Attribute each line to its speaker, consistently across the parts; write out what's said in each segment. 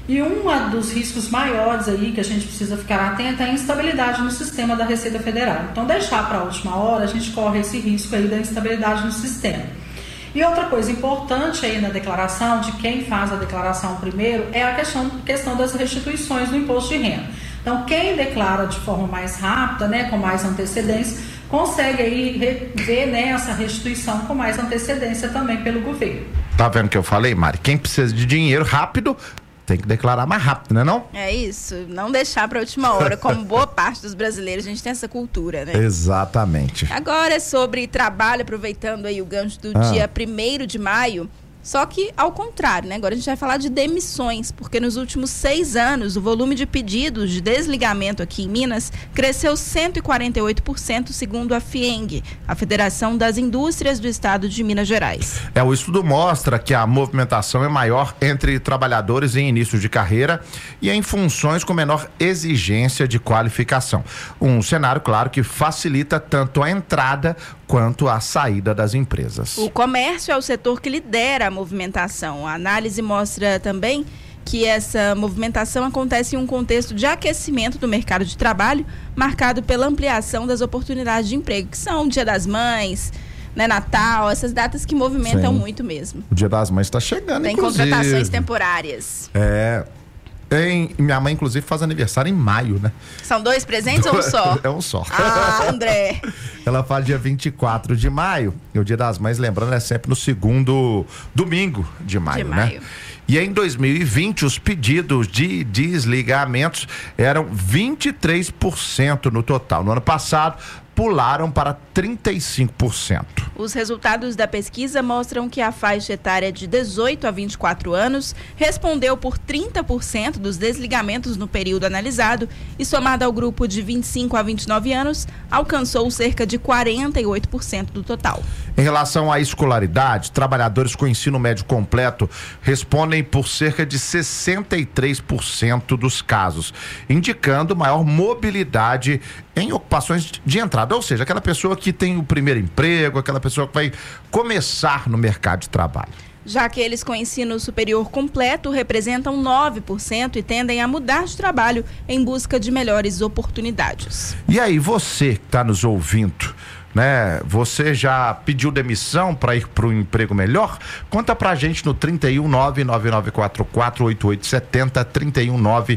Speaker 1: E um dos riscos maiores aí que a gente precisa ficar atento é a instabilidade no sistema da Receita Federal. Então, deixar para a última hora, a gente corre esse risco aí da instabilidade no sistema. E outra coisa importante aí na declaração, de quem faz a declaração primeiro, é a questão das restituições do imposto de renda. Então, quem declara de forma mais rápida, né, com mais antecedência, consegue aí ver, né, essa restituição com mais antecedência também pelo governo.
Speaker 2: Tá vendo o que eu falei, Mari? Quem precisa de dinheiro rápido tem que declarar mais rápido, né não?
Speaker 3: É isso, não deixar para a última hora, como boa parte dos brasileiros, a gente tem essa cultura, né?
Speaker 2: Exatamente.
Speaker 3: Agora é sobre trabalho, aproveitando aí o gancho do dia 1º de maio, só que ao contrário, né? Agora a gente vai falar de demissões, porque nos últimos 6 anos o volume de pedidos de desligamento aqui em Minas cresceu 148%, segundo a FIENG, a Federação das Indústrias do Estado de Minas Gerais.
Speaker 2: O estudo mostra que a movimentação é maior entre trabalhadores em início de carreira e em funções com menor exigência de qualificação. Um cenário, claro, que facilita tanto a entrada quanto a saída das empresas.
Speaker 3: O comércio é o setor que lidera a movimentação. A análise mostra também que essa movimentação acontece em um contexto de aquecimento do mercado de trabalho, marcado pela ampliação das oportunidades de emprego, que são o Dia das Mães, né, Natal, essas datas que movimentam muito mesmo.
Speaker 2: O Dia das Mães está chegando,
Speaker 3: tem
Speaker 2: inclusive.
Speaker 3: Contratações temporárias.
Speaker 2: Minha mãe, inclusive, faz aniversário em maio, né?
Speaker 3: São 2 presentes ou um só?
Speaker 2: É um só.
Speaker 3: Ah, André.
Speaker 2: Ela faz dia 24 de maio. E o Dia das Mães, lembrando, é sempre no segundo domingo de maio, né? E em 2020, os pedidos de desligamentos eram 23% no total. No ano passado, pularam para 35%.
Speaker 3: Os resultados da pesquisa mostram que a faixa etária de 18 a 24 anos respondeu por 30% dos desligamentos no período analisado e, somado ao grupo de 25 a 29 anos, alcançou cerca de 48% do total.
Speaker 2: Em relação à escolaridade, trabalhadores com ensino médio completo respondem por cerca de 63% dos casos, indicando maior mobilidade em ocupações de entrada, ou seja, aquela pessoa que tem o primeiro emprego, aquela pessoa que vai começar no mercado de trabalho.
Speaker 3: Já aqueles com ensino superior completo representam 9% e tendem a mudar de trabalho em busca de melhores oportunidades.
Speaker 2: E aí, você que está nos ouvindo, né? Você já pediu demissão para ir para um emprego melhor? Conta pra gente no 319-9944-8870,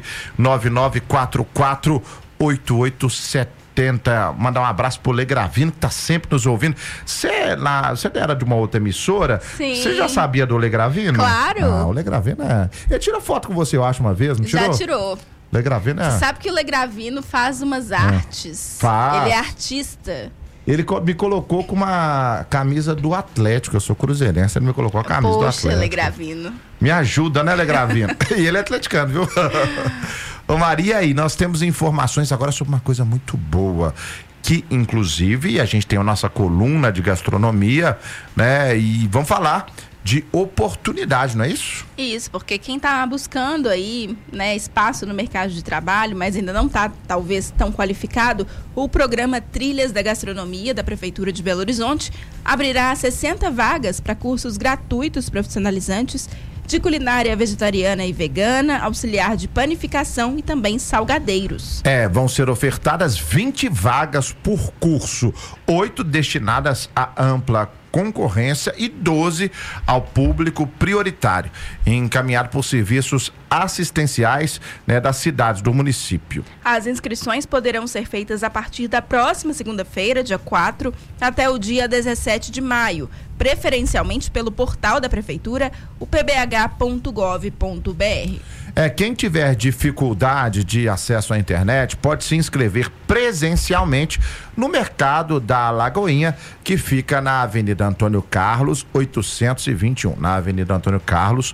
Speaker 2: 319-9944-8870. Mandar um abraço pro Legravino, que tá sempre nos ouvindo. Você era de uma outra emissora?
Speaker 3: Sim.
Speaker 2: Você já sabia do Legravino?
Speaker 3: Claro.
Speaker 2: O Legravino Ele tira foto com você, eu acho, uma vez, não tirou?
Speaker 3: Já tirou.
Speaker 2: Legravino
Speaker 3: Você sabe que o Legravino faz umas artes. Ele é artista.
Speaker 2: Ele me colocou com uma camisa do Atlético. Eu sou cruzeirense, ele me colocou a camisa do Atlético.
Speaker 3: Poxa, Legravino.
Speaker 2: Me ajuda, né, Legravino? E ele é atleticano, viu? Ô Maria, aí nós temos informações agora sobre uma coisa muito boa, que inclusive a gente tem a nossa coluna de gastronomia, né? E vamos falar de oportunidade, não é isso?
Speaker 3: Isso, porque quem está buscando aí, né, espaço no mercado de trabalho, mas ainda não está, talvez, tão qualificado, o programa Trilhas da Gastronomia da Prefeitura de Belo Horizonte abrirá 60 vagas para cursos gratuitos profissionalizantes de culinária vegetariana e vegana, auxiliar de panificação e também salgadeiros.
Speaker 2: Vão ser ofertadas 20 vagas por curso, 8 destinadas à ampla concorrência e 12 ao público prioritário, encaminhado por serviços assistenciais, né, das cidades do município.
Speaker 3: As inscrições poderão ser feitas a partir da próxima segunda-feira, dia 4, até o dia 17 de maio, preferencialmente pelo portal da Prefeitura, o pbh.gov.br.
Speaker 2: Quem tiver dificuldade de acesso à internet pode se inscrever presencialmente no mercado da Lagoinha, que fica na Avenida Antônio Carlos, 821. Na Avenida Antônio Carlos,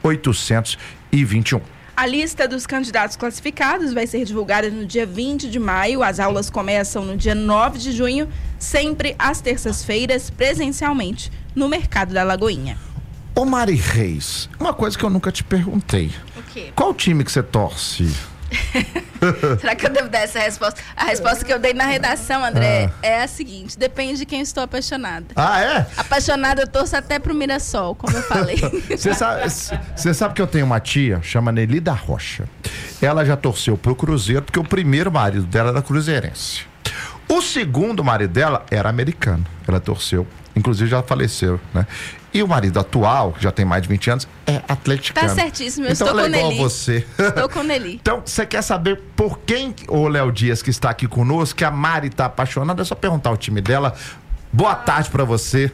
Speaker 2: 821.
Speaker 3: A lista dos candidatos classificados vai ser divulgada no dia 20 de maio. As aulas começam no dia 9 de junho, sempre às terças-feiras, presencialmente, no mercado da Lagoinha.
Speaker 2: Ô Mari Reis, uma coisa que eu nunca te perguntei.
Speaker 3: O quê?
Speaker 2: Qual time que você torce?
Speaker 3: Será que eu devo dar essa resposta? A resposta que eu dei na redação, André, é a seguinte: depende de quem estou apaixonada.
Speaker 2: Ah, é?
Speaker 3: Apaixonada eu torço até pro Mirassol, como eu falei.
Speaker 2: Você sabe que eu tenho uma tia, chama Nelly da Rocha. Ela já torceu pro Cruzeiro, porque o primeiro marido dela era cruzeirense. O segundo marido dela era americano. Ela torceu, inclusive já faleceu, né? E o marido atual, que já tem mais de 20 anos, é atleticano.
Speaker 3: Tá certíssimo, eu
Speaker 2: então,
Speaker 3: estou com
Speaker 2: igual
Speaker 3: Nelly.
Speaker 2: Você.
Speaker 3: Estou com Nelly.
Speaker 2: Então, você quer saber por quem o Léo Dias, que está aqui conosco, que a Mari tá apaixonada? É só perguntar o time dela. Boa tarde pra você.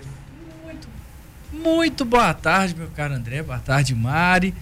Speaker 4: Muito boa tarde, meu caro André. Boa tarde, Mari.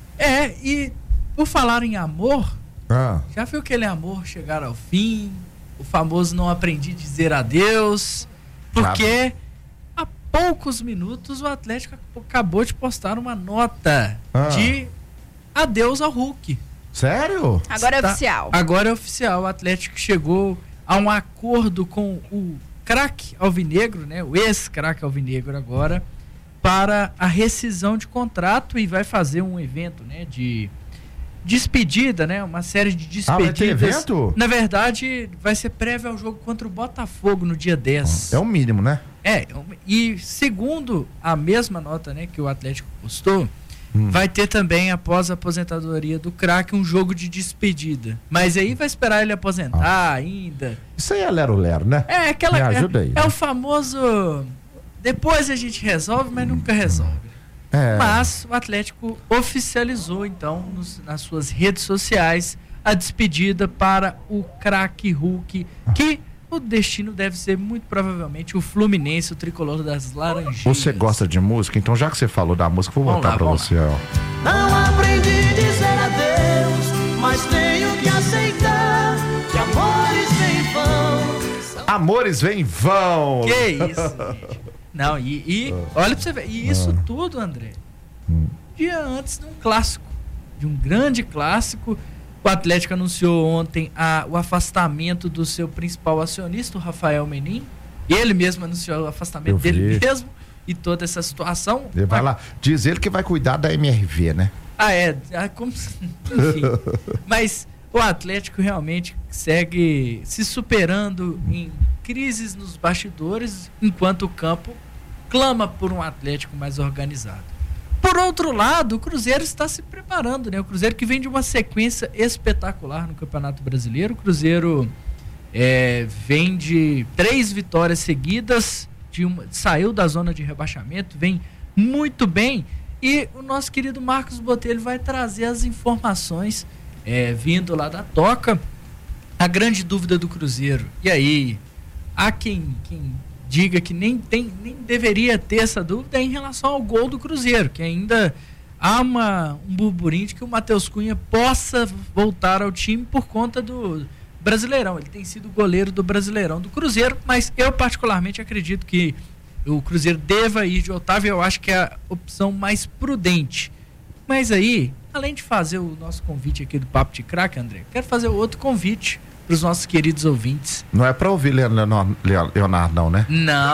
Speaker 4: E por falar em amor, já viu aquele amor chegar ao fim? O famoso não aprendi a dizer adeus, porque há poucos minutos o Atlético acabou de postar uma nota de adeus ao Hulk.
Speaker 2: Sério?
Speaker 3: Agora é oficial.
Speaker 4: Agora é oficial. O Atlético chegou a um acordo com o craque alvinegro, né? O ex-craque alvinegro agora, para a rescisão de contrato, e vai fazer um evento, né, de despedida, né? Uma série de despedidas.
Speaker 2: Vai ter evento?
Speaker 4: Na verdade, vai ser prévio ao jogo contra o Botafogo no dia 10.
Speaker 2: É o mínimo, né?
Speaker 4: E segundo a mesma nota, né, que o Atlético postou, vai ter também, após a aposentadoria do craque, um jogo de despedida. Mas aí vai esperar ele aposentar ainda.
Speaker 2: Isso aí é lero-lero, né? Me ajuda aí.
Speaker 4: É o famoso... Depois a gente resolve, mas nunca resolve. Mas o Atlético oficializou, então, nas suas redes sociais, a despedida para o craque Hulk, que o destino deve ser muito provavelmente o Fluminense, o tricolor das Laranjeiras.
Speaker 2: Você gosta de música? Então, já que você falou da música, vou botar pra você, ó.
Speaker 5: Não aprendi a dizer adeus, mas tenho que aceitar que amores vêm e vão.
Speaker 2: Amores vêm e vão.
Speaker 4: Que isso, gente. Não, olha pra você ver, e isso tudo, André, dia antes de um clássico, de um grande clássico. O Atlético anunciou ontem o afastamento do seu principal acionista, o Rafael Menin. Ele mesmo anunciou o afastamento dele mesmo, e toda essa situação.
Speaker 2: Ele vai lá, diz ele que vai cuidar da MRV, né?
Speaker 4: Enfim. Mas o Atlético realmente segue se superando em crises nos bastidores, enquanto o campo clama por um Atlético mais organizado. Por outro lado, o Cruzeiro está se preparando, né? O Cruzeiro que vem de uma sequência espetacular no Campeonato Brasileiro. O Cruzeiro vem de 3 vitórias seguidas, saiu da zona de rebaixamento, vem muito bem. E o nosso querido Marcos Botelho vai trazer as informações vindo lá da Toca. A grande dúvida do Cruzeiro. E aí, há quem diga que nem deveria ter essa dúvida em relação ao gol do Cruzeiro, que ainda há um burburinho de que o Matheus Cunha possa voltar ao time por conta do Brasileirão. Ele tem sido goleiro do Brasileirão do Cruzeiro, mas eu particularmente acredito que o Cruzeiro deva ir de Otávio. Eu acho que é a opção mais prudente. Mas aí, além de fazer o nosso convite aqui do Papo de Craque, André, quero fazer outro convite para os nossos queridos ouvintes.
Speaker 2: Não é para ouvir Leonardo, não, né?
Speaker 4: Não.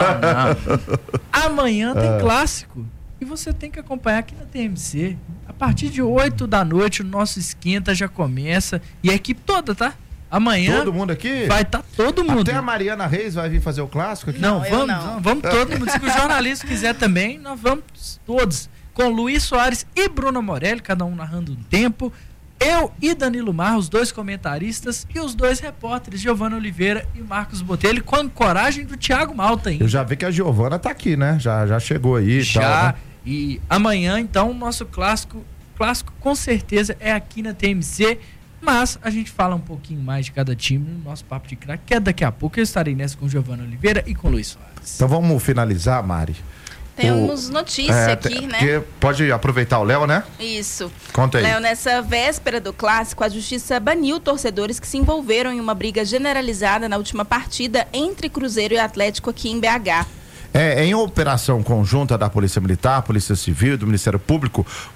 Speaker 4: Amanhã tem clássico e você tem que acompanhar aqui na TMC. A partir de 8 da noite o nosso esquenta já começa, e a equipe toda, tá? Amanhã
Speaker 2: todo mundo aqui?
Speaker 4: Vai estar todo mundo.
Speaker 2: Até a Mariana Reis vai vir fazer o clássico aqui?
Speaker 4: Não, vamos todo mundo. Se o jornalista quiser também, nós vamos todos. Com Luiz Soares e Bruno Morelli, cada um narrando um tempo. Eu e Danilo Mar, os 2 comentaristas, e os 2 repórteres, Giovana Oliveira e Marcos Botelho, com a coragem do Thiago Malta ainda.
Speaker 2: Eu já vi que a Giovana tá aqui, né? Já chegou aí e tal. Né?
Speaker 4: E amanhã, então, o nosso clássico com certeza é aqui na TMC, mas a gente fala um pouquinho mais de cada time no nosso Papo de Craque, que é daqui a pouco. Eu estarei nessa com Giovana Oliveira e com Luiz Soares.
Speaker 2: Então vamos finalizar, Mari.
Speaker 3: Temos notícia aqui, né?
Speaker 2: Pode aproveitar o Léo, né?
Speaker 3: Isso.
Speaker 2: Conta aí.
Speaker 3: Léo, nessa véspera do clássico, a justiça baniu torcedores que se envolveram em uma briga generalizada na última partida entre Cruzeiro e Atlético aqui em BH.
Speaker 2: Em operação conjunta da Polícia Militar, Polícia Civil e do Ministério Público,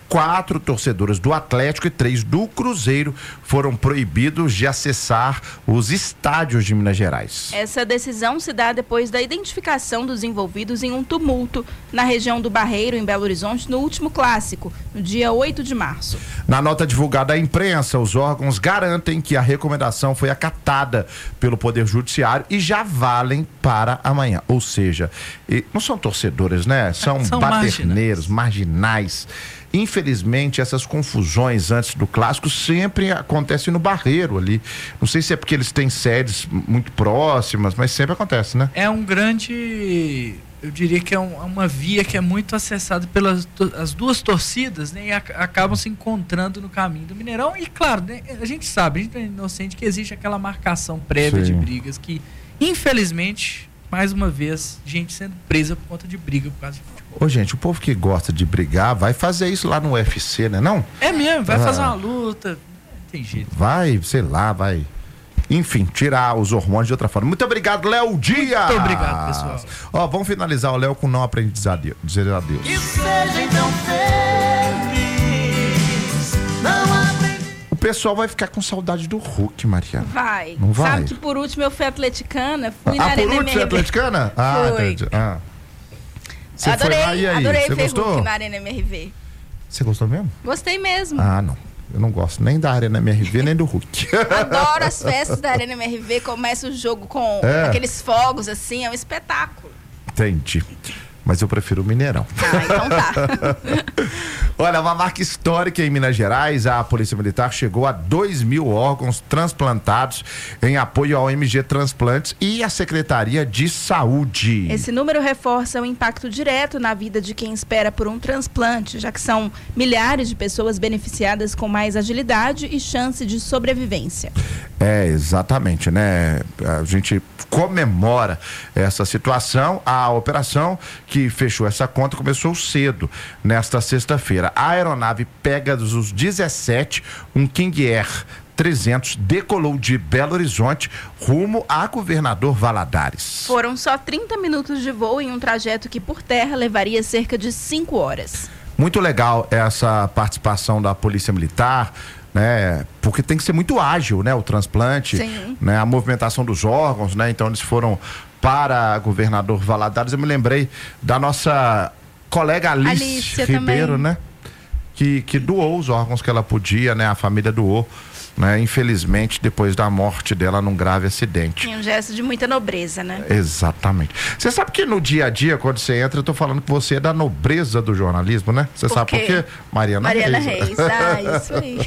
Speaker 2: 4 torcedores do Atlético e 3 do Cruzeiro foram proibidos de acessar os estádios de Minas Gerais.
Speaker 3: Essa decisão se dá depois da identificação dos envolvidos em um tumulto na região do Barreiro, em Belo Horizonte, no último clássico, no dia 8 de março.
Speaker 2: Na nota divulgada à imprensa, os órgãos garantem que a recomendação foi acatada pelo Poder Judiciário e já valem para amanhã. Ou seja, não são torcedores, né? São baderneiros, marginais. Infelizmente, essas confusões antes do clássico sempre acontecem no Barreiro ali. Não sei se é porque eles têm sedes muito próximas, mas sempre acontece, né?
Speaker 4: É um grande... Eu diria que é uma via que é muito acessada pelas as duas torcidas, né? E acabam se encontrando no caminho do Mineirão. E claro, né, a gente sabe, a gente é inocente que existe aquela marcação prévia de brigas que, infelizmente, mais uma vez, gente sendo presa por conta de briga por causa de futebol.
Speaker 2: Ô, gente, o povo que gosta de brigar vai fazer isso lá no UFC, né? Não?
Speaker 4: É mesmo, vai fazer uma luta. Não tem jeito.
Speaker 2: Vai, sei lá, vai. Enfim, tirar os hormônios de outra forma. Muito obrigado, Léo Dias.
Speaker 4: Muito obrigado, pessoal.
Speaker 2: Ó, vamos finalizar o Léo com não aprende a dizer adeus.
Speaker 5: Que seja então feliz. Não aprende.
Speaker 2: O pessoal vai ficar com saudade do Hulk, Mariana.
Speaker 3: Vai.
Speaker 2: Não vai?
Speaker 3: Sabe que por último eu fui atleticana, fui na
Speaker 2: por
Speaker 3: Arena
Speaker 2: último você é atleticana?
Speaker 3: Foi.
Speaker 2: Entendi. Você
Speaker 3: Adorei,
Speaker 2: foi lá e aí?
Speaker 3: adorei
Speaker 2: Você
Speaker 3: ver
Speaker 2: gostou?
Speaker 3: Hulk na Arena MRV.
Speaker 2: Você gostou mesmo?
Speaker 3: Gostei mesmo.
Speaker 2: Ah, não. Eu não gosto nem da Arena MRV, nem do Hulk.
Speaker 3: Adoro as festas da Arena MRV, começa o jogo com aqueles fogos assim, é um espetáculo.
Speaker 2: Entendi. Mas eu prefiro o Mineirão.
Speaker 3: Ah, então tá.
Speaker 2: Olha, uma marca histórica em Minas Gerais, a Polícia Militar chegou a 2.000 órgãos transplantados em apoio ao MG Transplantes e à Secretaria de Saúde.
Speaker 3: Esse número reforça o impacto direto na vida de quem espera por um transplante, já que são milhares de pessoas beneficiadas com mais agilidade e chance de sobrevivência.
Speaker 2: É, exatamente, né? A gente comemora essa situação. A operação que fechou essa conta começou cedo, nesta sexta-feira. A aeronave Pegasus 17, um King Air 300, decolou de Belo Horizonte rumo a Governador Valadares.
Speaker 3: Foram só 30 minutos de voo em um trajeto que por terra levaria cerca de 5 horas.
Speaker 2: Muito legal essa participação da Polícia Militar, né? Porque tem que ser muito ágil, né? O transplante,
Speaker 3: Sim.
Speaker 2: Né? A movimentação dos órgãos, né? Então eles foram para Governador Valadares. Eu me lembrei da nossa colega Alice Ribeiro,
Speaker 3: também.
Speaker 2: né? Que doou os órgãos que ela podia, né? A família doou, né? Infelizmente, depois da morte dela num grave acidente.
Speaker 3: Um gesto de muita nobreza, né?
Speaker 2: Exatamente. Você sabe que no dia a dia, quando você entra, eu tô falando que você é da nobreza do jornalismo, né? Você sabe por quê? Mariana
Speaker 3: Reis. Ah, isso aí.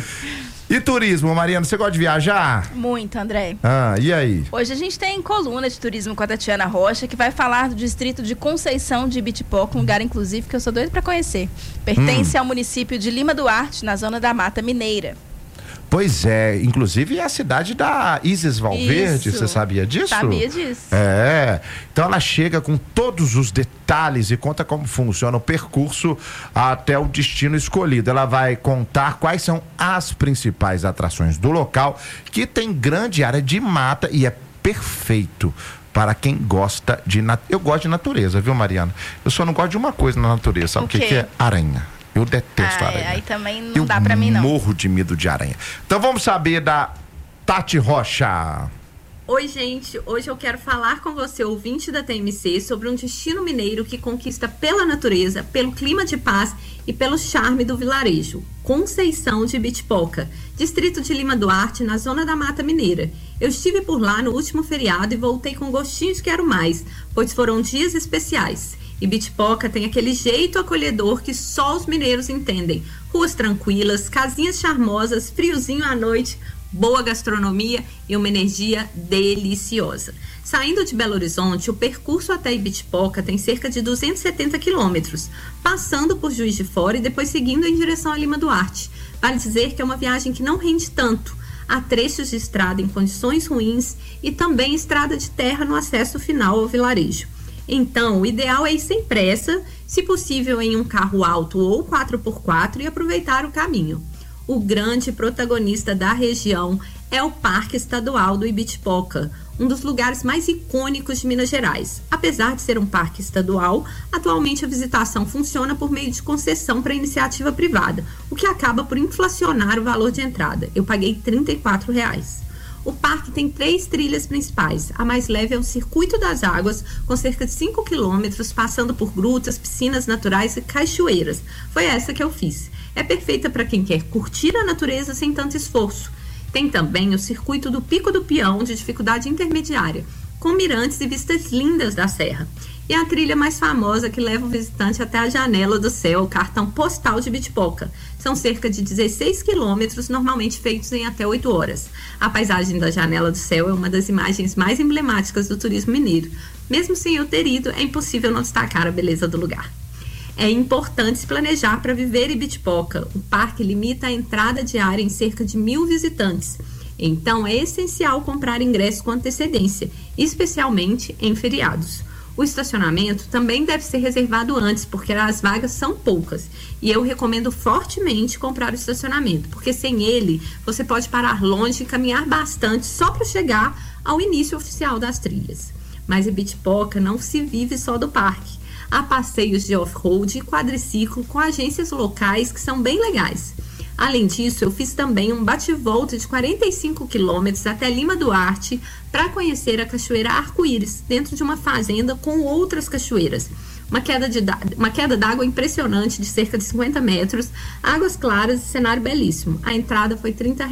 Speaker 2: E turismo, Mariana, você gosta de viajar?
Speaker 3: Muito, André.
Speaker 2: Ah, e aí?
Speaker 3: Hoje a gente tem coluna de turismo com a Tatiana Rocha, que vai falar do distrito de Conceição de Ibitipoca, um lugar, inclusive, que eu sou doida para conhecer. Pertence ao município de Lima Duarte, na zona da Mata Mineira.
Speaker 2: Pois é, inclusive é a cidade da Isis Valverde,
Speaker 3: Isso.
Speaker 2: você sabia disso?
Speaker 3: Sabia disso.
Speaker 2: É, então ela chega com todos os detalhes e conta como funciona o percurso até o destino escolhido. Ela vai contar quais são as principais atrações do local, que tem grande área de mata e é perfeito para quem gosta de natureza. Eu gosto de natureza, viu, Mariana? Eu só não gosto de uma coisa na natureza, sabe o que é? Aranha. Eu detesto aranha.
Speaker 3: Aí também não dá pra mim, não.
Speaker 2: Eu morro de medo de aranha. Então vamos saber da Tati Rocha.
Speaker 6: Oi, gente. Hoje eu quero falar com você, ouvinte da TMC, sobre um destino mineiro que conquista pela natureza, pelo clima de paz e pelo charme do vilarejo. Conceição de Ibitipoca, distrito de Lima Duarte, na zona da Mata Mineira. Eu estive por lá no último feriado e voltei com gostinho de quero mais, pois foram dias especiais. Ibitipoca tem aquele jeito acolhedor que só os mineiros entendem. Ruas tranquilas, casinhas charmosas, friozinho à noite, boa gastronomia e uma energia deliciosa. Saindo de Belo Horizonte, o percurso até Ibitipoca tem cerca de 270 quilômetros, passando por Juiz de Fora e depois seguindo em direção a Lima Duarte. Vale dizer que é uma viagem que não rende tanto. Há trechos de estrada em condições ruins e também estrada de terra no acesso final ao vilarejo. Então, o ideal é ir sem pressa, se possível em um carro alto ou 4x4 e aproveitar o caminho. O grande protagonista da região é o Parque Estadual do Ibitipoca, um dos lugares mais icônicos de Minas Gerais. Apesar de ser um parque estadual, atualmente a visitação funciona por meio de concessão para iniciativa privada, o que acaba por inflacionar o valor de entrada. Eu paguei R$ 34. O parque tem 3 trilhas principais. A mais leve é o Circuito das Águas, com cerca de 5 quilômetros, passando por grutas, piscinas naturais e cachoeiras. Foi essa que eu fiz. É perfeita para quem quer curtir a natureza sem tanto esforço. Tem também o Circuito do Pico do Peão, de dificuldade intermediária, com mirantes e vistas lindas da serra. E a trilha mais famosa que leva o visitante até a Janela do Céu, o cartão postal de Ibitipoca. São cerca de 16 quilômetros, normalmente feitos em até 8 horas. A paisagem da Janela do Céu é uma das imagens mais emblemáticas do turismo mineiro. Mesmo sem eu ter ido, é impossível não destacar a beleza do lugar. É importante se planejar para viver Ibitipoca. O parque limita a entrada diária em cerca de 1.000 visitantes. Então, é essencial comprar ingressos com antecedência, especialmente em feriados. O estacionamento também deve ser reservado antes, porque as vagas são poucas. E eu recomendo fortemente comprar o estacionamento, porque sem ele você pode parar longe e caminhar bastante só para chegar ao início oficial das trilhas. Mas Ibitipoca não se vive só do parque. Há passeios de off-road e quadriciclo com agências locais que são bem legais. Além disso, eu fiz também um bate-volta de 45 quilômetros até Lima Duarte para conhecer a Cachoeira Arco-Íris, dentro de uma fazenda com outras cachoeiras. Uma queda d'água impressionante de cerca de 50 metros, águas claras e cenário belíssimo. A entrada foi R$ 30.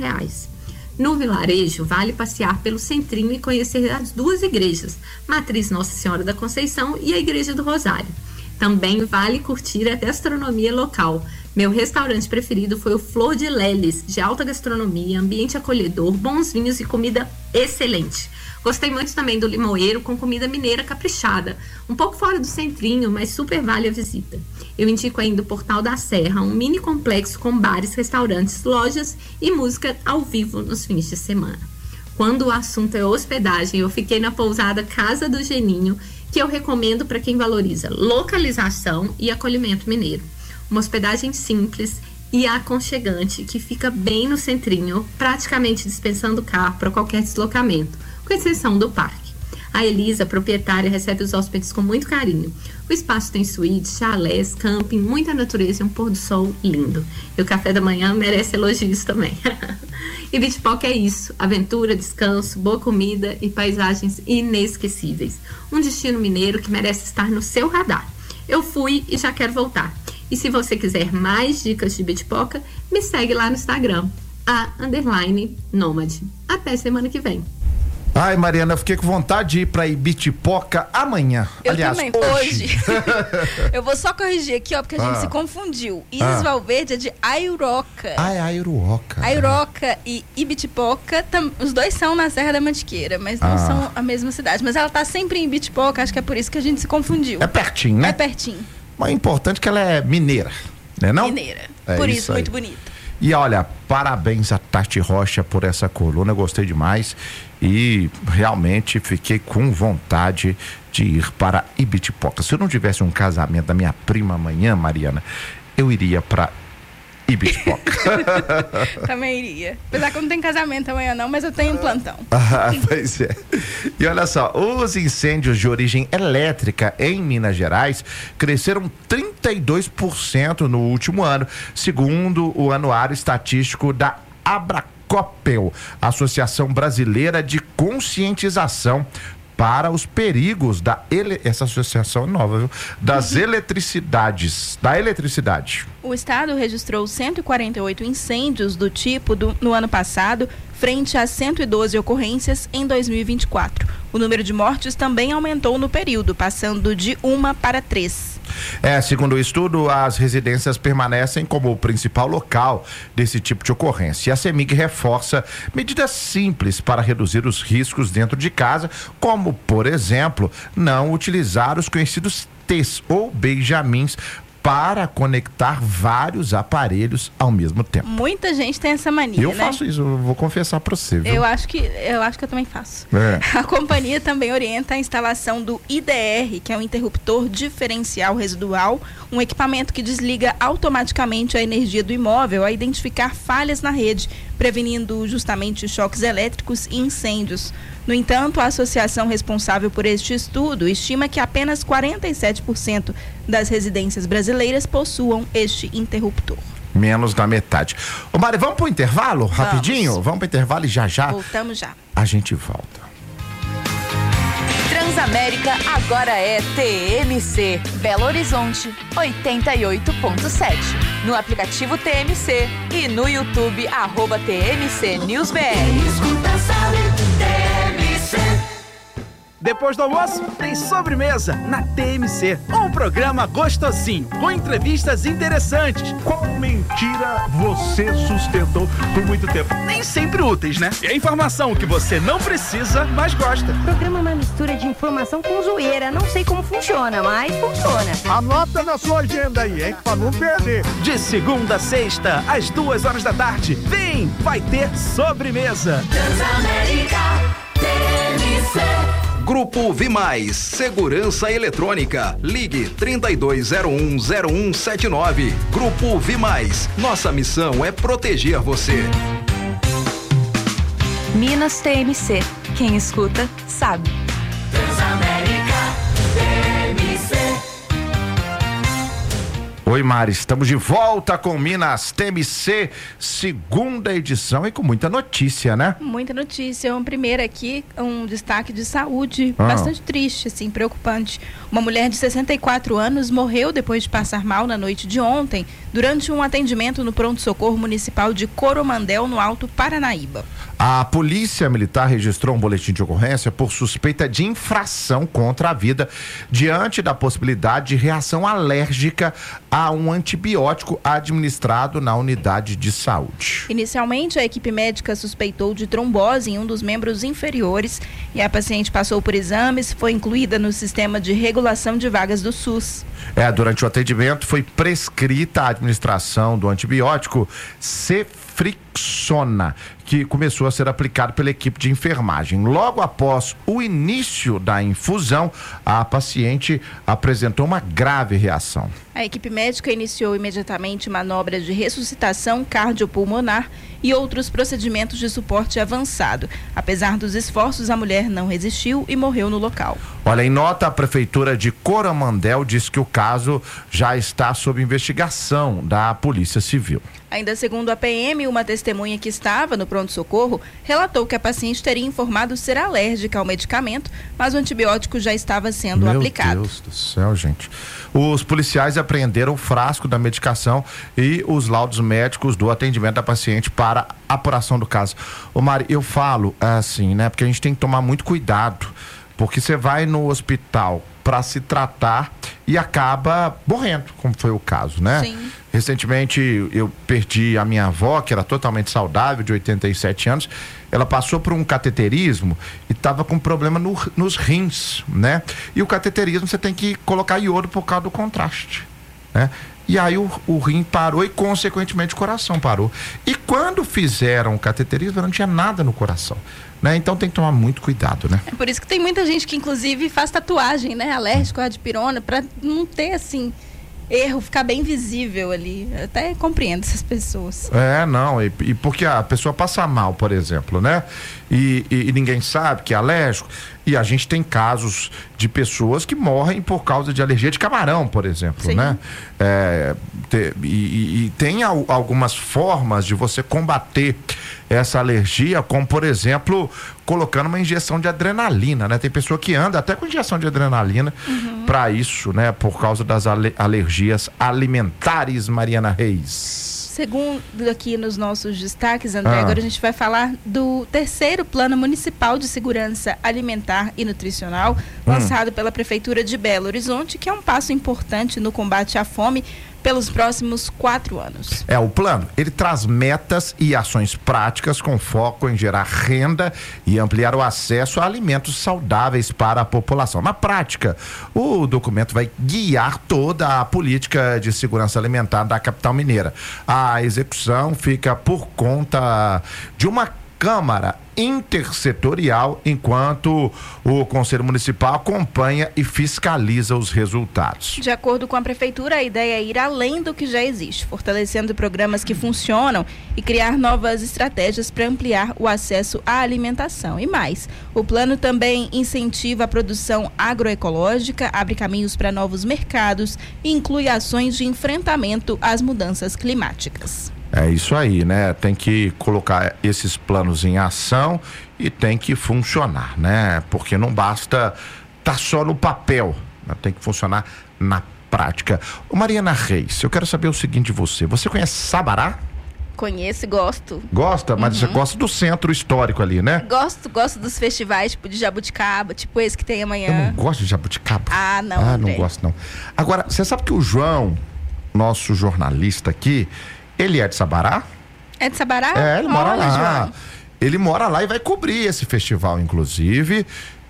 Speaker 6: No vilarejo, vale passear pelo centrinho e conhecer as 2 igrejas, Matriz Nossa Senhora da Conceição e a Igreja do Rosário. Também vale curtir a gastronomia local. Meu restaurante preferido foi o Flor de Leles, de alta gastronomia, ambiente acolhedor, bons vinhos e comida excelente. Gostei muito também do Limoeiro, com comida mineira caprichada, um pouco fora do centrinho, mas super vale a visita. Eu indico ainda o Portal da Serra, um mini complexo com bares, restaurantes, lojas e música ao vivo nos fins de semana. Quando o assunto é hospedagem, eu fiquei na pousada Casa do Geninho, que eu recomendo para quem valoriza localização e acolhimento mineiro. Uma hospedagem simples e aconchegante, que fica bem no centrinho, praticamente dispensando o carro para qualquer deslocamento, com exceção do parque. A Elisa, proprietária, recebe os hóspedes com muito carinho. O espaço tem suítes, chalés, camping, muita natureza e um pôr do sol lindo. E o café da manhã merece elogios também. Ibitipoca é isso: aventura, descanso, boa comida e paisagens inesquecíveis. Um destino mineiro que merece estar no seu radar. Eu fui e já quero voltar. E se você quiser mais dicas de Ibitipoca, me segue lá no Instagram, _nômade. Até semana que vem.
Speaker 2: Ai, Mariana, eu fiquei com vontade de ir pra Ibitipoca amanhã.
Speaker 3: Eu
Speaker 2: Aliás,
Speaker 3: também, hoje. Eu vou só corrigir aqui, ó, porque a gente se confundiu. Isis Valverde é de Aiuroca.
Speaker 2: Ah, é Aiuroca.
Speaker 3: Aiuroca e Ibitipoca, os dois são na Serra da Mantiqueira, mas não são a mesma cidade. Mas ela tá sempre em Ibitipoca, acho que é por isso que a gente se confundiu.
Speaker 2: É pertinho, né?
Speaker 3: É pertinho.
Speaker 2: Mas é importante que ela é mineira, né não?
Speaker 3: Mineira.
Speaker 2: É
Speaker 3: por isso,
Speaker 2: aí.
Speaker 3: muito bonita.
Speaker 2: E olha, parabéns a Tati Rocha por essa coluna, eu gostei demais e realmente fiquei com vontade de ir para Ibitipoca. Se eu não tivesse um casamento da minha prima amanhã, Mariana, eu iria para Ibitipoca.
Speaker 3: Também iria. Apesar que eu não tenho casamento amanhã não, mas eu tenho um plantão.
Speaker 2: Pois é. E olha só, os incêndios de origem elétrica em Minas Gerais cresceram 32% no último ano, segundo o Anuário Estatístico da Abracopel, Associação Brasileira de Conscientização para os perigos essa associação é nova, viu? Da eletricidade.
Speaker 3: O estado registrou 148 incêndios do tipo no ano passado, frente a 112 ocorrências em 2024. O número de mortes também aumentou no período, passando de 1 para 3.
Speaker 2: Segundo o estudo, as residências permanecem como o principal local desse tipo de ocorrência. E a CEMIG reforça medidas simples para reduzir os riscos dentro de casa, como, por exemplo, não utilizar os conhecidos T's ou benjamins para conectar vários aparelhos ao mesmo tempo.
Speaker 3: Muita gente tem essa mania,
Speaker 2: Eu
Speaker 3: né?
Speaker 2: faço isso, eu vou confessar para você, viu?
Speaker 3: Eu acho que eu também faço. A companhia também orienta a instalação do IDR, que é um interruptor diferencial residual, um equipamento que desliga automaticamente a energia do imóvel a identificar falhas na rede, prevenindo justamente choques elétricos e incêndios. No entanto, a associação responsável por este estudo estima que apenas 47% das residências brasileiras possuam este interruptor.
Speaker 2: Menos da metade. Ô Mari, vamos pro intervalo rapidinho? Vamos pro intervalo e já
Speaker 3: Voltamos já.
Speaker 2: a gente volta.
Speaker 7: Transamérica agora é TMC. Belo Horizonte 88.7. No aplicativo TMC e no YouTube @TMC News BR.
Speaker 5: Escuta, sabe, TMC.
Speaker 8: Depois do almoço, tem sobremesa na TMC. Um programa gostosinho, com entrevistas interessantes.
Speaker 9: Qual mentira você sustentou por muito tempo?
Speaker 8: Nem sempre úteis, né? É informação que você não precisa, mas gosta.
Speaker 10: O programa é uma mistura de informação com zoeira. Não sei como funciona, mas funciona.
Speaker 9: Anota na sua agenda aí, hein? Pra não perder.
Speaker 8: De segunda a sexta, às 2h da tarde. Vem, vai ter sobremesa.
Speaker 5: Transamérica, TMC.
Speaker 11: Grupo Vimais, Segurança Eletrônica. Ligue 32010179. Grupo Vimais. Nossa missão é proteger você.
Speaker 7: Minas TMC. Quem escuta, sabe.
Speaker 5: Transamérica, TMC.
Speaker 2: Oi, Mari, estamos de volta com Minas TMC, segunda edição e com muita notícia, né?
Speaker 3: Muita notícia. Um primeiro aqui, um destaque de saúde, bastante triste, assim, preocupante. Uma mulher de 64 anos morreu depois de passar mal na noite de ontem, durante um atendimento no pronto-socorro municipal de Coromandel, no Alto Paranaíba.
Speaker 2: A Polícia Militar registrou um boletim de ocorrência por suspeita de infração contra a vida, diante da possibilidade de reação alérgica a um antibiótico administrado na unidade de saúde.
Speaker 3: Inicialmente, a equipe médica suspeitou de trombose em um dos membros inferiores e a paciente passou por exames, foi incluída no sistema de regulação de vagas do SUS.
Speaker 2: Durante o atendimento foi prescrita a administração do antibiótico Ceftriaxona, que começou a ser aplicado pela equipe de enfermagem. Logo após o início da infusão, a paciente apresentou uma grave reação.
Speaker 3: A equipe médica iniciou imediatamente manobras de ressuscitação cardiopulmonar e outros procedimentos de suporte avançado. Apesar dos esforços, a mulher não resistiu e morreu no local.
Speaker 2: Olha, em nota, a Prefeitura de Coromandel diz que o caso já está sob investigação da Polícia Civil.
Speaker 3: Ainda segundo a PM, uma testemunha que estava no pronto-socorro relatou que a paciente teria informado ser alérgica ao medicamento, mas o antibiótico já estava sendo aplicado.
Speaker 2: Meu Deus do céu, gente. Os policiais apreenderam o frasco da medicação e os laudos médicos do atendimento da paciente para apuração do caso. Ô Mari, eu falo assim, né? Porque a gente tem que tomar muito cuidado, porque você vai no hospital para se tratar e acaba morrendo, como foi o caso, né?
Speaker 3: Sim.
Speaker 2: Recentemente eu perdi a minha avó, que era totalmente saudável, de 87 anos. Ela passou por um cateterismo e estava com problema nos rins, né? E o cateterismo você tem que colocar iodo por causa do contraste, né? E aí o rim parou e, consequentemente, o coração parou. E quando fizeram o cateterismo, não tinha nada no coração, né? Então tem que tomar muito cuidado, né?
Speaker 3: É por isso que tem muita gente que, inclusive, faz tatuagem, né? Alérgico à dipirona, para não ter, assim, erro, ficar bem visível ali. Eu até compreendo essas pessoas.
Speaker 2: E porque a pessoa passa mal, por exemplo, né? E ninguém sabe que é alérgico. E a gente tem casos de pessoas que morrem por causa de alergia de camarão, por exemplo. Sim. Né? Tem algumas formas de você combater essa alergia, como, por exemplo, colocando uma injeção de adrenalina, né? Tem pessoa que anda até com injeção de adrenalina para isso, né? Por causa das alergias alimentares, Mariana Reis.
Speaker 3: Segundo aqui nos nossos destaques, André, agora a gente vai falar do terceiro Plano Municipal de Segurança Alimentar e Nutricional, lançado pela Prefeitura de Belo Horizonte, que é um passo importante no combate à fome, pelos próximos 4 anos.
Speaker 2: O plano, ele traz metas e ações práticas com foco em gerar renda e ampliar o acesso a alimentos saudáveis para a população. Na prática, o documento vai guiar toda a política de segurança alimentar da capital mineira. A execução fica por conta de uma Câmara intersetorial, enquanto o Conselho Municipal acompanha e fiscaliza os resultados.
Speaker 3: De acordo com a Prefeitura, a ideia é ir além do que já existe, fortalecendo programas que funcionam e criar novas estratégias para ampliar o acesso à alimentação. E mais, o plano também incentiva a produção agroecológica, abre caminhos para novos mercados e inclui ações de enfrentamento às mudanças climáticas.
Speaker 2: É isso aí, né? Tem que colocar esses planos em ação e tem que funcionar, né? Porque não basta tá só no papel, né? Tem que funcionar na prática. Ô Mariana Reis, eu quero saber o seguinte de você. Você conhece Sabará?
Speaker 3: Conheço e gosto.
Speaker 2: Gosta? Mas você gosta do centro histórico ali, né?
Speaker 3: Gosto dos festivais, tipo de Jabuticaba, tipo esse que tem amanhã.
Speaker 2: Eu não gosto de Jabuticaba.
Speaker 3: Não, André.
Speaker 2: Não gosto não. Agora, você sabe que o João, nosso jornalista aqui, ele é de Sabará?
Speaker 3: É de Sabará?
Speaker 2: Ele mora lá.
Speaker 3: João.
Speaker 2: Ele mora lá e vai cobrir esse festival, inclusive,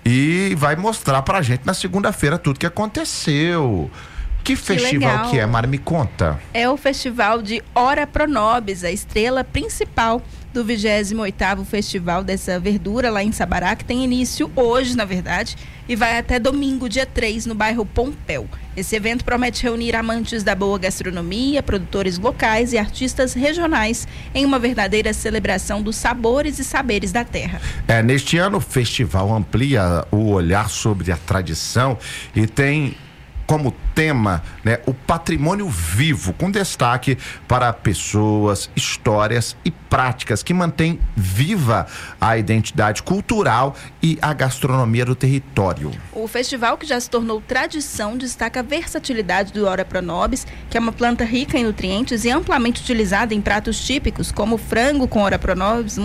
Speaker 2: e vai mostrar pra gente na segunda-feira tudo que aconteceu. Que festival
Speaker 3: legal.
Speaker 2: Que é, Mari? Me conta.
Speaker 3: É o festival de Ora Pro Nobis, a estrela principal do 28º Festival dessa Verdura lá em Sabará, que tem início hoje, na verdade, e vai até domingo, dia 3, no bairro Pompéu. Esse evento promete reunir amantes da boa gastronomia, produtores locais e artistas regionais em uma verdadeira celebração dos sabores e saberes da terra.
Speaker 2: Neste ano o festival amplia o olhar sobre a tradição e tem como tema, né, o patrimônio vivo, com destaque para pessoas, histórias e práticas que mantêm viva a identidade cultural e a gastronomia do território.
Speaker 3: O festival, que já se tornou tradição, destaca a versatilidade do Ora Pro Nobis, que é uma planta rica em nutrientes e amplamente utilizada em pratos típicos, como frango com Ora Pro Nobis,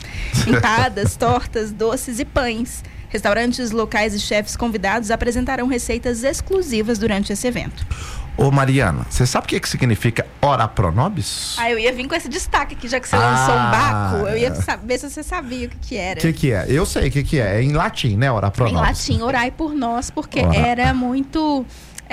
Speaker 3: empadas, tortas, doces e pães. Restaurantes locais e chefes convidados apresentarão receitas exclusivas durante esse evento.
Speaker 2: Ô Mariana, você sabe o que significa Ora Pro Nobis?
Speaker 3: Eu ia vir com esse destaque aqui, já que você lançou um baco, eu ia saber se você sabia o que era.
Speaker 2: O que é? Eu sei o que é. É em latim, né? Ora Pro Nobis.
Speaker 3: Em latim, orai por nós, porque era muito...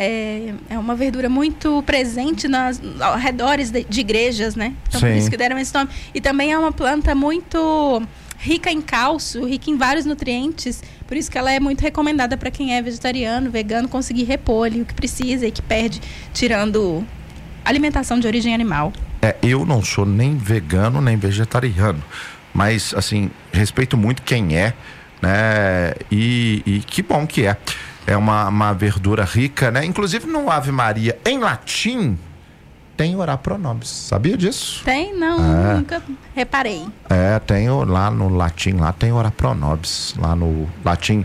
Speaker 3: É uma verdura muito presente ao redores de igrejas, né? Então, por isso que deram esse nome. E também é uma planta muito rica em cálcio, rica em vários nutrientes, por isso que ela é muito recomendada para quem é vegetariano, vegano, conseguir repor ali o que precisa e que perde, tirando alimentação de origem animal.
Speaker 2: Eu não sou nem vegano, nem vegetariano, mas, assim, respeito muito quem é, né? E que bom que é. É uma verdura rica, né? Inclusive no Ave Maria, em latim, tem Ora Pro Nobis. Sabia disso?
Speaker 3: Tem? Não, nunca reparei.
Speaker 2: Tem lá no latim, lá tem Ora Pro Nobis, lá no latim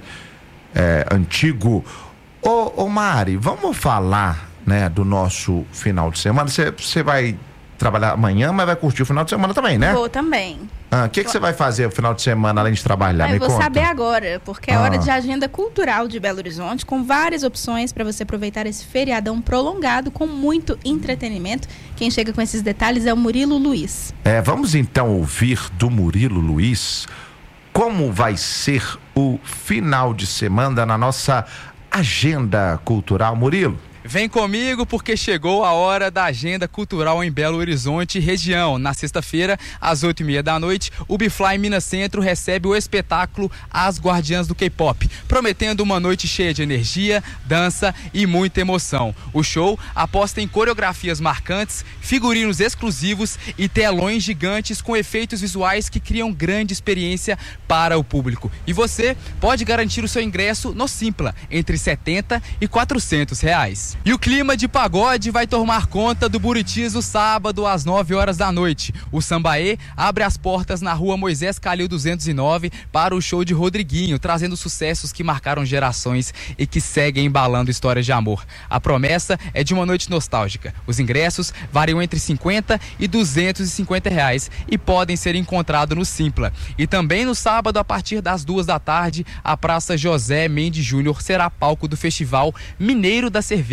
Speaker 2: antigo. Ô Mari, vamos falar, né, do nosso final de semana. Você vai trabalhar amanhã, mas vai curtir o final de semana também, né?
Speaker 3: Vou também.
Speaker 2: O que você vai fazer no final de semana, além de trabalhar?
Speaker 3: Eu vou saber agora, porque é hora de agenda cultural de Belo Horizonte, com várias opções para você aproveitar esse feriadão prolongado, com muito entretenimento. Quem chega com esses detalhes é o Murilo Luiz.
Speaker 2: Vamos então ouvir do Murilo Luiz como vai ser o final de semana na nossa agenda cultural. Murilo?
Speaker 12: Vem comigo porque chegou a hora da agenda cultural em Belo Horizonte região. Na sexta-feira, às 8h30 da noite, o Bifly Minas Centro recebe o espetáculo As Guardiãs do K-Pop, prometendo uma noite cheia de energia, dança e muita emoção. O show aposta em coreografias marcantes, figurinos exclusivos e telões gigantes com efeitos visuais que criam grande experiência para o público. E você pode garantir o seu ingresso no Simpla, entre R$70 e R$400. E o clima de pagode vai tomar conta do Buritis no sábado às 9h da noite. O Sambaê abre as portas na rua Moisés Calil 209 para o show de Rodriguinho, trazendo sucessos que marcaram gerações e que seguem embalando histórias de amor. A promessa é de uma noite nostálgica. Os ingressos variam entre R$50 e R$250 e podem ser encontrados no Simpla. E também no sábado, a partir das 2h da tarde, a Praça José Mendes Júnior será palco do Festival Mineiro da Cerveja,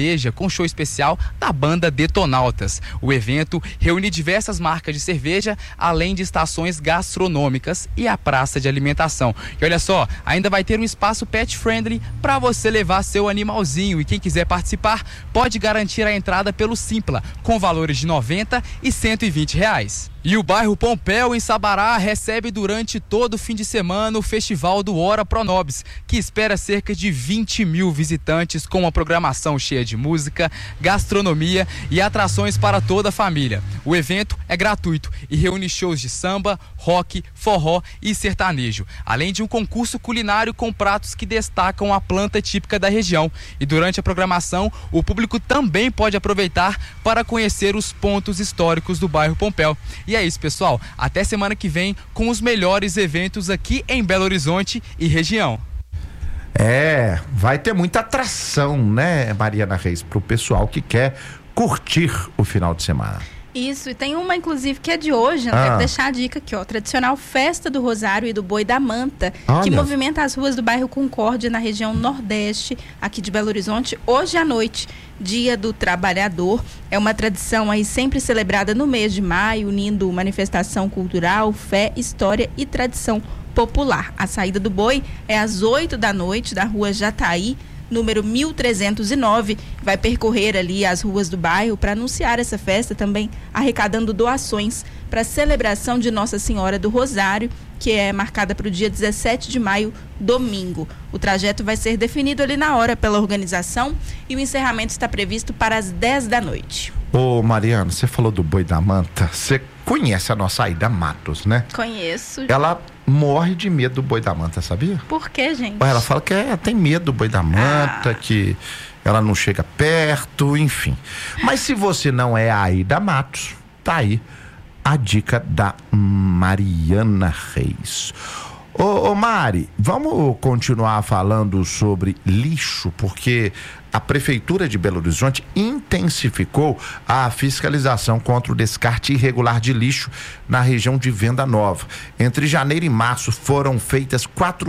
Speaker 12: Sertaneja com show especial da banda Detonautas. O evento reúne diversas marcas de cerveja, além de estações gastronômicas e a praça de alimentação. E olha só, ainda vai ter um espaço pet friendly para você levar seu animalzinho. E quem quiser participar pode garantir a entrada pelo Simpla, com valores de R$90 e R$120. E o bairro Pompéu, em Sabará, recebe durante todo o fim de semana o Festival do Hora Pronobis, que espera cerca de 20 mil visitantes, com uma programação cheia de música, gastronomia e atrações para toda a família. O evento é gratuito e reúne shows de samba, rock, forró e sertanejo, além de um concurso culinário com pratos que destacam a planta típica da região. E durante a programação, o público também pode aproveitar para conhecer os pontos históricos do bairro Pompéu. E é isso, pessoal. Até semana que vem com os melhores eventos aqui em Belo Horizonte e região.
Speaker 2: Vai ter muita atração, né, Mariana Reis, pro pessoal que quer curtir o final de semana.
Speaker 3: Isso, e tem uma, inclusive, que é de hoje, quero deixar a dica aqui, ó, tradicional Festa do Rosário e do Boi da Manta, que movimenta as ruas do bairro Concórdia, na região nordeste, aqui de Belo Horizonte, hoje à noite, Dia do Trabalhador. É uma tradição aí sempre celebrada no mês de maio, unindo manifestação cultural, fé, história e tradição popular. A saída do boi é às 8 da noite, da rua Jataí, número 1309, vai percorrer ali as ruas do bairro para anunciar essa festa, também arrecadando doações para a celebração de Nossa Senhora do Rosário, que é marcada para o dia 17 de maio, domingo. O trajeto vai ser definido ali na hora pela organização e o encerramento está previsto para as 10 da noite.
Speaker 2: Ô Mariana, você falou do Boi da Manta, você conhece a nossa Aida Matos, né?
Speaker 3: Conheço.
Speaker 2: Ela morre de medo do Boi da Manta, sabia?
Speaker 3: Por quê, gente?
Speaker 2: Ela fala que tem medo do Boi da Manta, que ela não chega perto, enfim. Mas se você não é a Aida Matos, tá aí a dica da Mariana Reis. Ô Mari, vamos continuar falando sobre lixo, porque a Prefeitura de Belo Horizonte intensificou a fiscalização contra o descarte irregular de lixo na região de Venda Nova. Entre janeiro e março foram feitas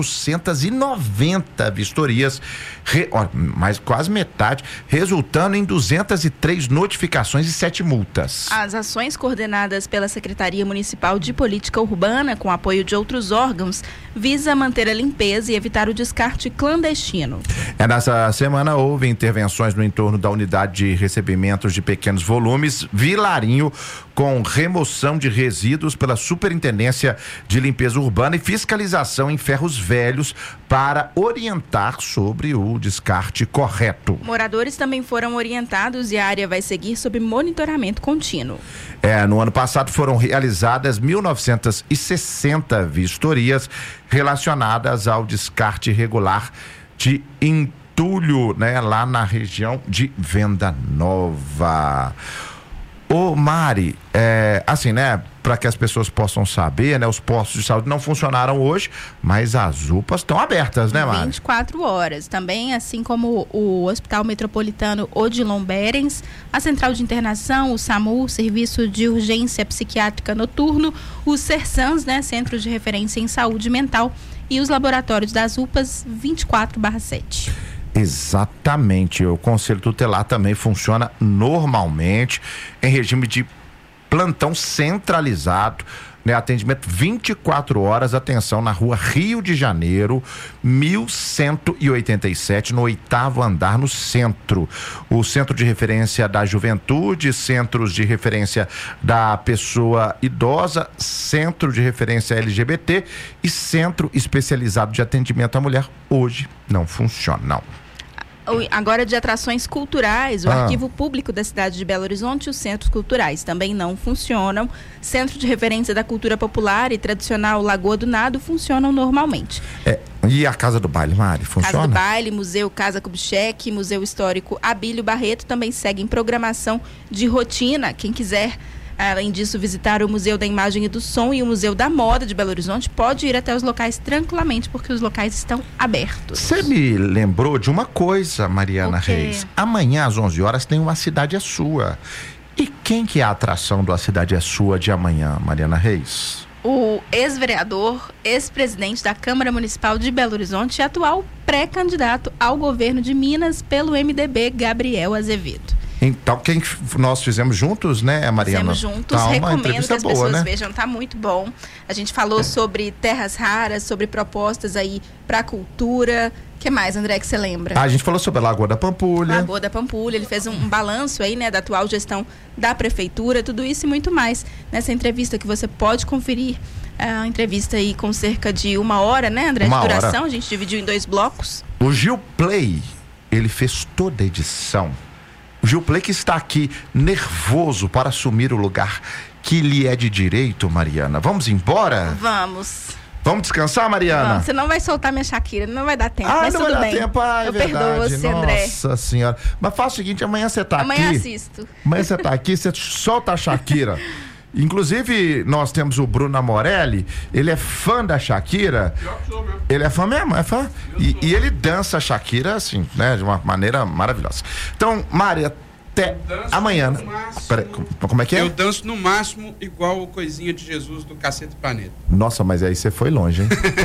Speaker 2: 490 vistorias, mais quase metade, resultando em 203 notificações e 7 multas.
Speaker 3: As ações coordenadas pela Secretaria Municipal de Política Urbana, com apoio de outros órgãos, visa manter a limpeza e evitar o descarte clandestino.
Speaker 2: Nessa semana houve intervenções no entorno da unidade de recebimentos de pequenos volumes Vilarinho, com remoção de resíduos pela Superintendência de Limpeza Urbana e fiscalização em ferros velhos para orientar sobre o descarte correto.
Speaker 3: Moradores também foram orientados e a área vai seguir sob monitoramento contínuo.
Speaker 2: No ano passado foram realizadas 1.960 vistorias relacionadas ao descarte irregular de entulho, né, lá na região de Venda Nova. Ô Mari, assim, né, para que as pessoas possam saber, né, os postos de saúde não funcionaram hoje, mas as UPAs estão abertas, né, Mari?
Speaker 3: 24 horas. Também, assim como o Hospital Metropolitano Odilon Berens, a Central de Internação, o SAMU, Serviço de Urgência Psiquiátrica Noturno, o CERSANS, né, Centro de Referência em Saúde Mental, e os laboratórios das UPAs 24/7.
Speaker 2: Exatamente, o Conselho Tutelar também funciona normalmente em regime de plantão centralizado, né? Atendimento 24 horas, atenção na rua Rio de Janeiro, 1187, no 8º andar, no centro. O Centro de Referência da Juventude, Centros de Referência da Pessoa Idosa, Centro de Referência LGBT e Centro Especializado de Atendimento à Mulher, hoje não funcionam.
Speaker 3: Agora, de atrações culturais, o Arquivo Público da cidade de Belo Horizonte e os centros culturais também não funcionam. Centro de Referência da Cultura Popular e tradicional Lagoa do Nado funcionam normalmente.
Speaker 2: E a Casa do Baile, Mari, funciona?
Speaker 3: Casa do Baile, Museu Casa Kubitschek, Museu Histórico Abílio Barreto também seguem programação de rotina. Quem quiser, além disso, visitar o Museu da Imagem e do Som e o Museu da Moda de Belo Horizonte, pode ir até os locais tranquilamente, porque os locais estão abertos.
Speaker 2: Você me lembrou de uma coisa, Mariana Reis. Amanhã, às 11 horas, tem uma Cidade é Sua. E quem que é a atração do A Cidade é Sua de amanhã, Mariana Reis?
Speaker 3: O ex-vereador, ex-presidente da Câmara Municipal de Belo Horizonte e atual pré-candidato ao governo de Minas pelo MDB, Gabriel Azevedo.
Speaker 2: Então, quem nós fizemos juntos, né, Mariana?
Speaker 3: Fizemos juntos,
Speaker 2: tá,
Speaker 3: recomendo que as
Speaker 2: boa,
Speaker 3: pessoas
Speaker 2: né?
Speaker 3: vejam, tá muito bom. A gente falou sobre terras raras, sobre propostas aí pra cultura. O que mais, André, que você lembra?
Speaker 2: A gente falou sobre a Lagoa da Pampulha.
Speaker 3: Lagoa da Pampulha, ele fez um balanço aí, né, da atual gestão da prefeitura, tudo isso e muito mais nessa entrevista que você pode conferir. A entrevista aí com cerca de 1 hora, né, André, de duração. A gente dividiu em 2 blocos.
Speaker 2: O Gil Play, ele fez toda a edição. O Gil Play que está aqui nervoso para assumir o lugar que lhe é de direito, Mariana. Vamos embora?
Speaker 3: Vamos.
Speaker 2: Vamos descansar, Mariana?
Speaker 3: Não, você não vai soltar minha Shakira, não vai dar tempo, mas
Speaker 2: não
Speaker 3: tudo
Speaker 2: vai dar
Speaker 3: bem.
Speaker 2: Tempo.
Speaker 3: Eu perdoo você, André.
Speaker 2: Nossa senhora. Mas faz o seguinte, amanhã você tá aqui.
Speaker 3: Amanhã assisto.
Speaker 2: Amanhã você tá aqui, você solta a Shakira. Inclusive, nós temos o Bruno Amorelli, ele é fã da Shakira. Ele é fã mesmo, é fã. E ele dança a Shakira, assim, né, de uma maneira maravilhosa. Então, Mari, até amanhã. Pera, como é que é?
Speaker 13: Eu danço no máximo igual o Coisinha de Jesus do Cacete Planeta.
Speaker 2: Nossa, mas aí você foi longe, hein?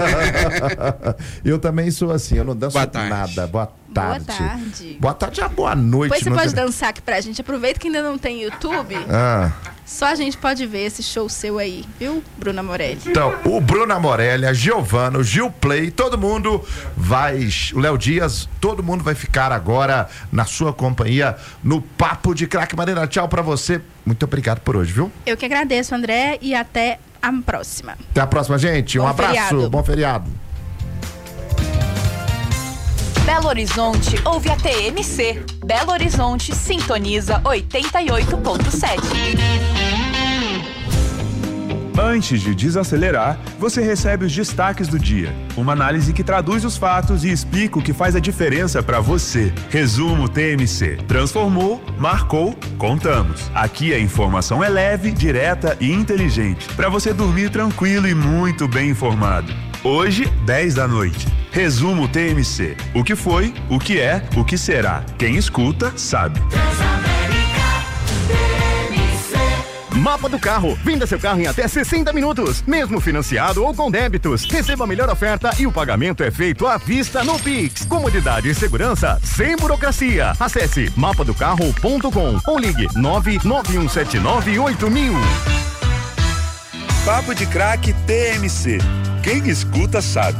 Speaker 2: Eu também sou assim, eu não danço nada. Boa tarde.
Speaker 3: Boa tarde.
Speaker 2: Boa tarde, boa noite.
Speaker 3: Depois você pode dançar aqui pra gente. Aproveita que ainda não tem YouTube. Só a gente pode ver esse show seu aí, viu, Bruno Amorelli?
Speaker 2: Então, o Bruno Amorelli, a Giovana, o Gil Play, todo mundo vai, o Léo Dias, todo mundo vai ficar agora na sua companhia no Papo de Craque. Mariana, tchau pra você. Muito obrigado por hoje, viu?
Speaker 3: Eu que agradeço, André, e até a próxima.
Speaker 2: Até a próxima, gente. Um abraço,
Speaker 3: feriado.
Speaker 2: Bom feriado.
Speaker 7: Belo Horizonte ouve a TMC. Belo Horizonte sintoniza 88.7.
Speaker 9: Antes de desacelerar, você recebe os destaques do dia. Uma análise que traduz os fatos e explica o que faz a diferença para você. Resumo TMC. Transformou, marcou, contamos. Aqui a informação é leve, direta e inteligente, para você dormir tranquilo e muito bem informado. Hoje, 10 da noite. Resumo TMC. O que foi, o que é, o que será. Quem escuta, sabe.
Speaker 14: Mapa do Carro. Venda seu carro em até 60 minutos, mesmo financiado ou com débitos. Receba a melhor oferta e o pagamento é feito à vista no Pix. Comodidade e segurança sem burocracia. Acesse mapadocarro.com ou ligue 991798000.
Speaker 9: Papo de Craque TMC. Quem escuta sabe.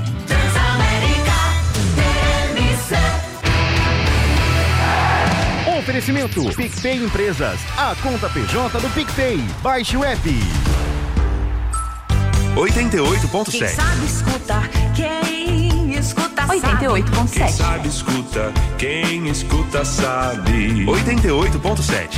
Speaker 14: Oferecimento PicPay Empresas, a conta PJ do PicPay. Baixe o app.
Speaker 9: 88.7.
Speaker 15: Quem sabe escutar, quem escuta sabe.
Speaker 7: 88.7.
Speaker 9: Quem sabe escuta, quem escuta sabe. 88.7.